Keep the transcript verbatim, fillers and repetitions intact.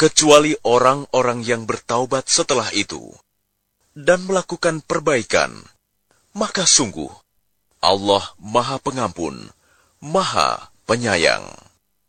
kecuali orang-orang yang bertaubat setelah itu dan melakukan perbaikan, maka sungguh Allah Maha Pengampun, Maha Penyayang.